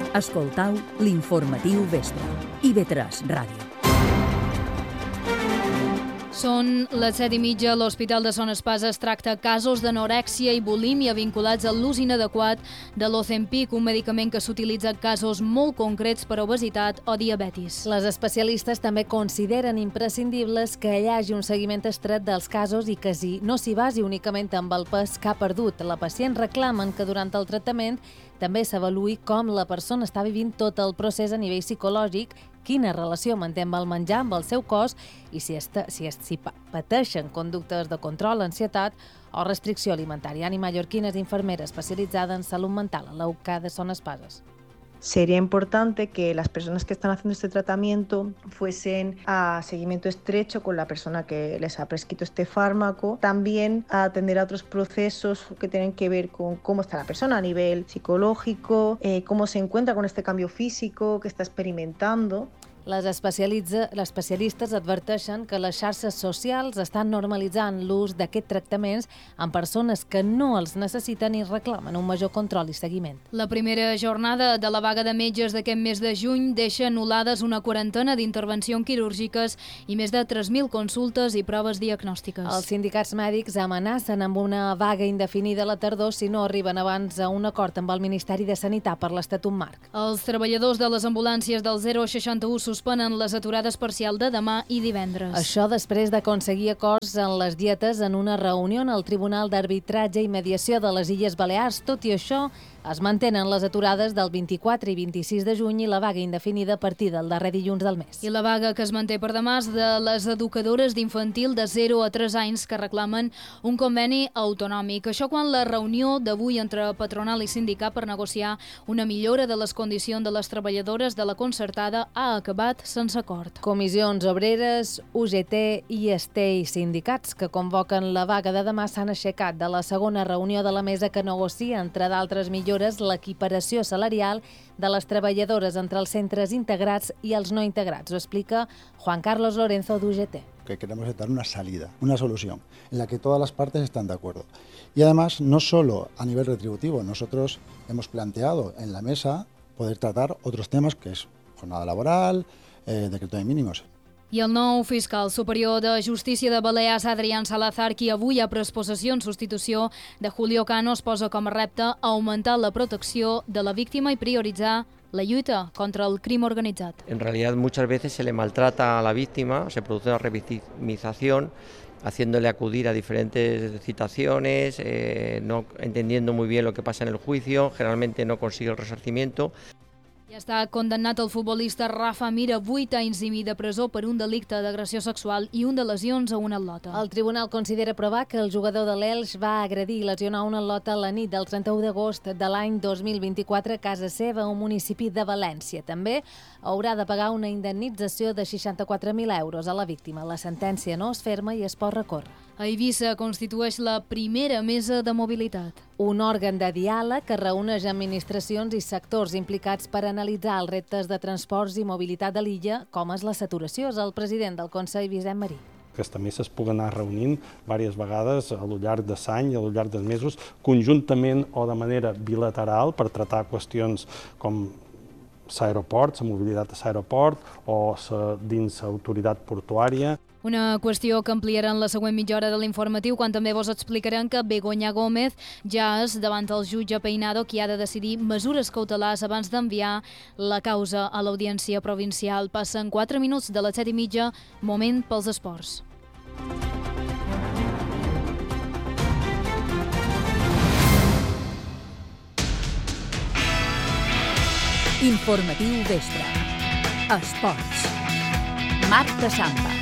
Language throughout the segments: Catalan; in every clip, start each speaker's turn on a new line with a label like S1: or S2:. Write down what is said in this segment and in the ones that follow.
S1: Escoltau l'informatiu Vespre. IB3 Ràdio.
S2: Són les 7:30 a l'Hospital de Son Espases tracta casos d'anorèxia i bulímia vinculats a l'ús inadequat de l'Ozempic, un medicament que s'utilitza en casos molt concrets per obesitat o diabetis.
S3: Les especialistes també consideren imprescindibles que hi hagi un seguiment estret dels casos i que no s'hi basi únicament amb el pes que ha perdut. La pacient reclamen que durant el tractament també s'avaluï com la persona està vivint tot el procés a nivell psicològic, quina relació manté amb el menjar, amb el seu cos i si pateixen conductes de control, ansietat o restricció alimentària. Ani Mallorquina és infermera especialitzada en salut mental a la UCA de Son Espases.
S4: Sería importante que las personas que están haciendo este tratamiento fuesen a seguimiento estrecho con la persona que les ha prescrito este fármaco, también a atender a otros procesos que tienen que ver con cómo está la persona a nivel psicológico, cómo se encuentra con este cambio físico que está experimentando.
S3: Les especialistes adverteixen que les xarxes socials estan normalitzant l'ús d'aquests tractaments en persones que no els necessiten i reclamen un major control i seguiment.
S2: La primera jornada de la vaga de metges d'aquest mes de juny deixa anul·lades una quarantena d'intervencions quirúrgiques i més de 3.000 consultes i proves diagnòstiques.
S3: Els sindicats mèdics amenacen amb una vaga indefinida a la tardor si no arriben abans a un acord amb el Ministeri de Sanitat per l'Estatut Marc.
S2: Els treballadors de les ambulàncies del 061 suspenen les aturades parcial de demà i divendres.
S3: Això després d'aconseguir acords en les dietes en una reunió en el Tribunal d'Arbitratge i Mediació de les Illes Balears. Tot i això, es mantenen les aturades del 24 i 26 de juny i la vaga indefinida a partir del darrer dilluns del mes.
S2: I la vaga que es manté per demà és de les educadores d'infantil de 0 a 3 anys que reclamen un conveni autonòmic. Això quan la reunió d'avui entre patronal i sindicat per negociar una millora de les condicions de les treballadores de la concertada ha acabat sense acord.
S3: Comissions obreres, UGT, IST i sindicats que convoquen la vaga de demà s'han aixecat de la segona reunió de la mesa que negocia, entre d'altres millores, l'equiparació salarial de les treballadores entre els centres integrats i els no integrats. Ho explica Juan Carlos Lorenzo d'UGT.
S5: Que queremos es dar una salida, una solución en la que todas las partes están de acuerdo. Y además, no solo a nivel retributivo, nosotros hemos planteado en la mesa poder tratar otros temas que es jornada laboral, decreto de mínimos.
S2: I el nou fiscal superior de Justícia de Balears, Adrián Salazar, qui avui ha pres possessió en substitució de Julio Cano, es posa com a repte augmentar la protecció de la víctima i prioritzar la lluita contra el crim organitzat.
S6: En realidad muchas veces se le maltrata a la víctima, se produce una revictimización, haciéndole acudir a diferentes citaciones, no entendiendo muy bien lo que pasa en el juicio, generalmente no consigue el resarcimiento.
S2: Ja està condemnat el futbolista Rafa Mir a 8 anys i mig de presó per un delicte d'agressió sexual i un de lesions a un atleta.
S3: El tribunal considera provar que el jugador de l'Elx va agredir i lesionar un atleta la nit del 31 d'agost de l'any 2024 a casa seva, un municipi de València. També haurà de pagar una indemnització de 64.000 euros a la víctima. La sentència no es ferma i es pot recórrer.
S2: A Eivissa constitueix la primera mesa de mobilitat.
S3: Un òrgan de diàleg que reuneix administracions i sectors implicats per analitzar els reptes de transports i mobilitat de l'illa, com és la saturació. És el president del Consell, Vicent Marí.
S7: Aquesta mesa es pugui anar reunint diverses vegades al llarg de l'any i al llarg dels mesos, conjuntament o de manera bilateral per tratar qüestions com l'aeroport, la mobilitat a l'aeroport o dins l'autoritat portuària.
S2: Una qüestió que ampliarà en la següent mitja hora de l'informatiu, quan també vos explicarem que Begoña Gómez ja és davant el jutge Peinado qui ha de decidir mesures cautelars abans d'enviar la causa a l'Audiència Provincial. Passen 4 minuts de les 7:30, moment pels esports.
S1: Informatiu Vespre. Esports. Marc de Samba.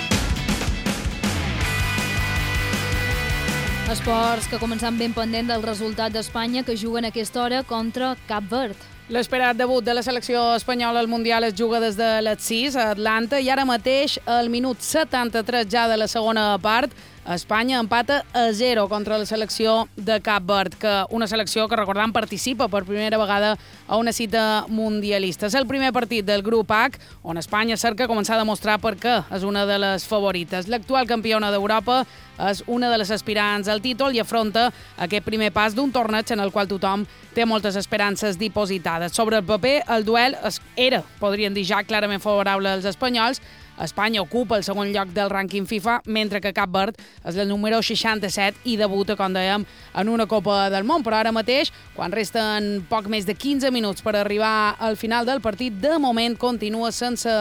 S2: Esports que començant ben pendent del resultat d'Espanya que juguen a aquesta hora contra Cap Verd.
S8: L'esperat debut de la selecció espanyola al Mundial es juga des de les 6 a Atlanta i ara mateix, al minut 73 ja de la segona part, Espanya empata a 0 contra la selecció de Cap Verd, una selecció que, recordem, participa per primera vegada a una cita mundialista. És el primer partit del grup H, on Espanya cerca començar a demostrar per què és una de les favorites. L'actual campiona d'Europa és una de les aspirants al títol i afronta aquest primer pas d'un torneig en el qual tothom té moltes esperances dipositades. Sobre el paper, el duel era, podríem dir ja, clarament favorable als espanyols. Espanya ocupa el segon lloc del rànquing FIFA, mentre que Cap Verd és el número 67 i debuta, com dèiem, en una Copa del Món. Però ara mateix, quan resten poc més de 15 minuts per arribar al final del partit, de moment continua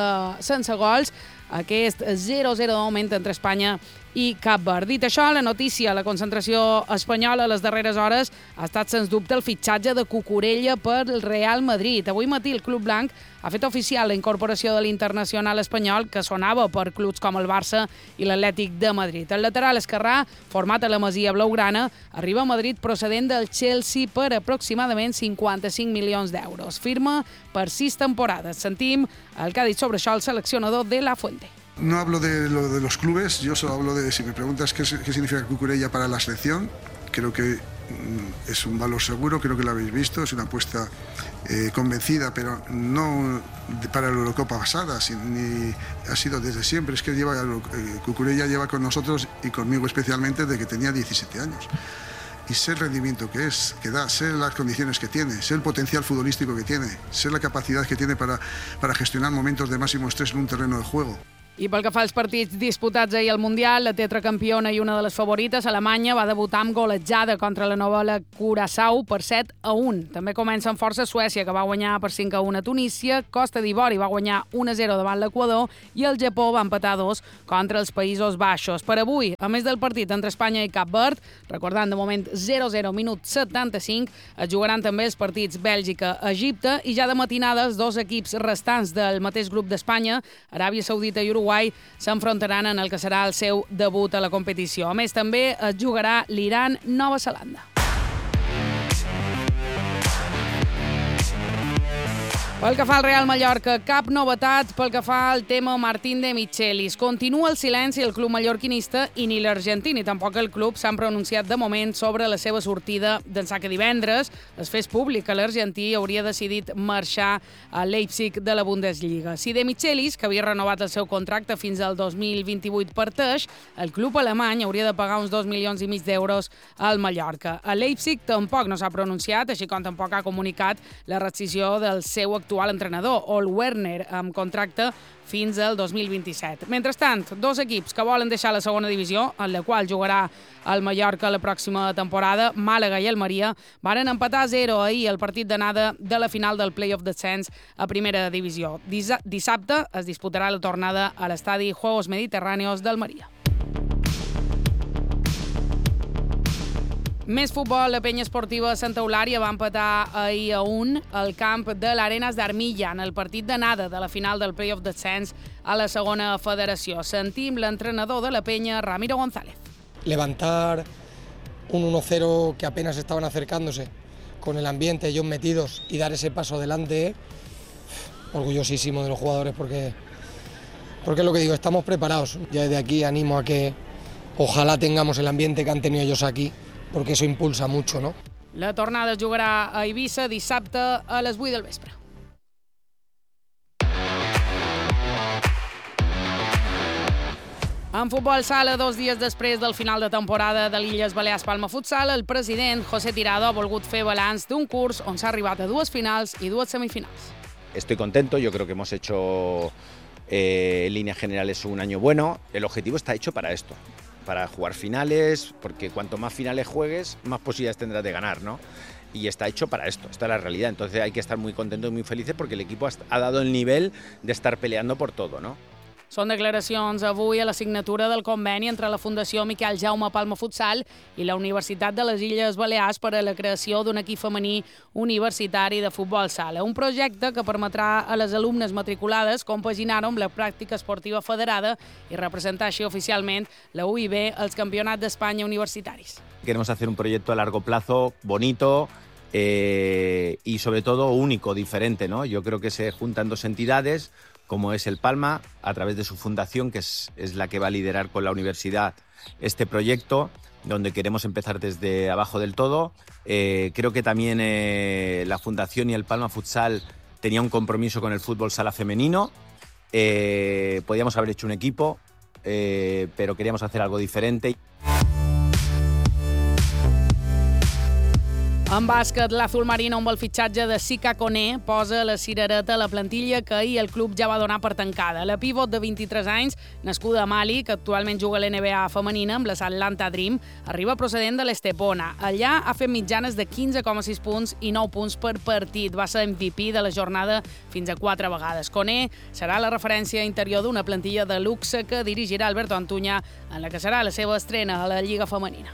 S8: sense gols aquest 0-0 de moment entre Espanya i Cap Verd. Dit això, la notícia, la concentració espanyola a les darreres hores ha estat, sens dubte, el fitxatge de Cucurella per el Real Madrid. Avui matí el Club Blanc ha fet oficial la incorporació de l'internacional espanyol, que sonava per clubs com el Barça i l'Atlètic de Madrid. El lateral esquerrà, format a la Masia blaugrana, arriba a Madrid procedent del Chelsea per aproximadament 55 milions d'euros. Firma per 6 temporades. Sentim el que ha dit sobre això el seleccionador de La Fuente.
S9: No hablo de lo de los clubes, yo solo hablo de, si me preguntas qué significa Cucurella para la selección, creo que es un valor seguro, creo que lo habéis visto, es una apuesta convencida, pero no para la Eurocopa pasada, ni ha sido desde siempre, es que Cucurella lleva con nosotros y conmigo especialmente desde que tenía 17 años. Y sé el rendimiento que da, sé las condiciones que tiene, sé el potencial futbolístico que tiene, sé la capacidad que tiene para gestionar momentos de máximo estrés en un terreno de juego.
S8: I pel que fa als partits disputats ahir al Mundial, la tetracampiona i una de les favorites, Alemanya, va debutar amb golejada contra la nova Curaçao per 7-1. També comença amb força Suècia, que va guanyar per 5-1 a Tunísia, Costa d'Ivori va guanyar 1-0 davant l'Equador i el Japó va empatar 2 contra els Països Baixos. Per avui, a més del partit entre Espanya i Cap Verd, recordant de moment 0-0, minut 75, es jugaran també els partits Bèlgica-Egipte i ja de matinada els dos equips restants del mateix grup d'Espanya, Aràbia Saudita i Uruguai, s'enfrontaran en el que serà el seu debut a la competició. A més, també es jugarà l'Iran-Nova Zelanda. Pel que fa al Real Mallorca, cap novetat pel que fa al tema Martín de Michelis. Continua el silenci el club mallorquinista i ni l'argentí ni tampoc el club s'han pronunciat de moment sobre la seva sortida d'ençà que divendres es fes públic que l'argentí hauria decidit marxar a Leipzig de la Bundesliga. Si de Michelis, que havia renovat el seu contracte fins al 2028, parteix, el club alemany hauria de pagar uns 2,5 milions d'euros al Mallorca. A Leipzig tampoc no s'ha pronunciat, així com tampoc ha comunicat la rescissió del seu actual entrenador, Ol Werner, amb contracte fins al 2027. Mentrestant, dos equips que volen deixar la segona divisió, en la qual jugarà el Mallorca la pròxima temporada, Màlaga i Almeria, varen empatar a 0 ahir el partit d'anada de la final del play-off descens a primera divisió. Dissabte es disputarà la tornada a l'estadi Juegos Mediterráneos d'Almeria. Més futbol, la penya esportiva Santa Eulària va empatar ahir a 1 al camp de l'Arenas d'Armilla en el partit d'anada de la final del play-off descens a la segona federació. Sentim l'entrenador de la penya, Ramiro González.
S10: Levantar un 1-0 que apenas estaban acercándose, con el ambiente, ellos metidos, y dar ese paso adelante, orgullosísimo de los jugadores porque es lo que digo, estamos preparados. Ya desde aquí animo a que ojalá tengamos el ambiente que han tenido ellos aquí, perquè això impulsa mucho, ¿no?
S8: La tornada es jugarà a Eivissa dissabte a les 8 del vespre. En futbol sala, 2 dies després del final de temporada de l'Illes Balears Palma Futsal, el president José Tirado ha volgut fer balanç d'un curs on s'ha arribat a 2 finals i 2 semifinals.
S11: Estoy contento, yo creo que hemos hecho en líneas generales un año bueno. El objetivo está hecho para esto, para jugar finales, porque cuanto más finales juegues, más posibilidades tendrás de ganar, ¿no? Y está hecho para esto, esta es la realidad. Entonces hay que estar muy contentos y muy felices porque el equipo ha dado el nivel de estar peleando por todo, ¿no?
S8: Són declaracions avui a la signatura del conveni entre la Fundació Miquel Jaume Palma Futsal i la Universitat de les Illes Balears per a la creació d'un equip femení universitari de futbol sala. Un projecte que permetrà a les alumnes matriculades compaginar-ho amb la pràctica esportiva federada i representar així oficialment la UIB als Campionats d'Espanya universitaris.
S11: Queremos hacer un proyecto a largo plazo, bonito, y sobre todo único, diferente, ¿no? Yo creo que se juntan dos entidades, como es el Palma, a través de su fundación, que es la que va a liderar con la universidad este proyecto donde queremos empezar desde abajo del todo. Creo que también la Fundación y el Palma Futsal tenía un compromiso con el fútbol sala femenino. Podíamos haber hecho un equipo, pero queríamos hacer algo diferente.
S8: En bàsquet, l'Azul Marino amb el fitxatge de Sika Koné posa la cirereta a la plantilla que ahir el club ja va donar per tancada. La pivot de 23 anys, nascuda a Mali, que actualment juga a l'NBA femenina amb les Atlanta Dream, arriba procedent de l'Estepona. Allà ha fet mitjanes de 15,6 punts i 9 punts per partit. Va ser MVP de la jornada fins a 4 vegades. Koné serà la referència interior d'una plantilla de luxe que dirigirà Alberto Antuña, en la que serà la seva estrena a la Lliga Femenina.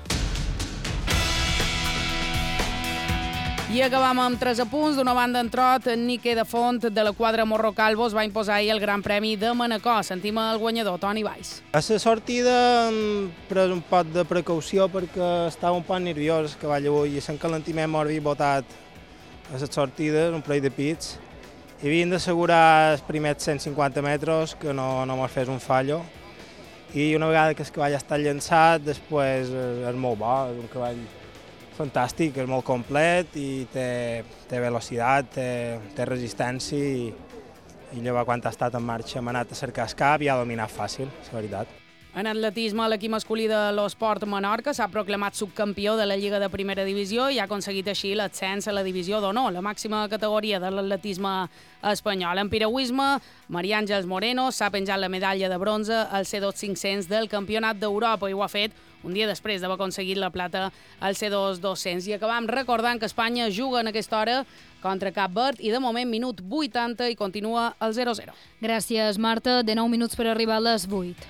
S8: I acabam amb 3 apunts. D'una banda, en trot, Nike de Font, de la quadra Morro Calvo, es va imposar ahir el Gran Premi de Manacor. Sentim el guanyador, Toni Valls.
S12: A la sortida hem pres un poc de precaució perquè estava un poc nerviós que vaig avui i l'encalentiment m'havia botat a les sortides, un parell de pits, i havien d'assegurar els primers 150 metres que no me'ls fes un fallo. I una vegada que el cavall està llançat, després és molt bo, és un cavall fantàstic, és molt complet i té velocitat, té resistència i llavors quan ha estat en marxa m'ha anat a cercar el cap i ha dominat fàcil, és la veritat.
S8: En atletisme, l'equip masculí de l'Esport Menorca s'ha proclamat subcampió de la Lliga de Primera Divisió i ha aconseguit així l'ascens a la Divisió d'Honor, la màxima categoria de l'atletisme espanyol. En piragüisme, Maria Àngels Moreno s'ha penjat la medalla de bronze al C2 500 del Campionat d'Europa i ho ha fet un dia després d'haver aconseguit la plata al C2 200. I acabam recordant que Espanya juga en aquesta hora contra Cap Verd i de moment minut 80 i continua el 0-0.
S2: Gràcies, Marta. De 9 minuts per arribar a les 8.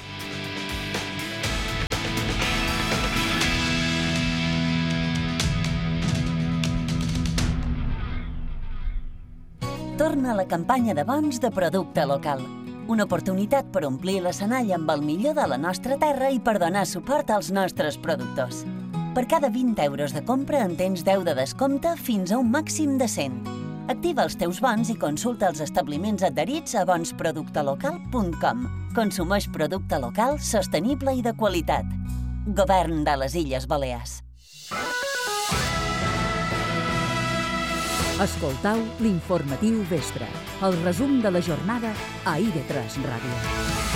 S13: Torna la campanya de bons de producte local. Una oportunitat per omplir l'escenari amb el millor de la nostra terra i per donar suport als nostres productors. Per cada 20 euros de compra en tens 10 de descompte fins a un màxim de 100. Activa els teus bons i consulta els establiments adherits a bonsproductelocal.com. Consumeix producte local, sostenible i de qualitat. Govern de les Illes Balears.
S1: Escoltau l'informatiu vespre, el resum de la jornada a IB3 Ràdio.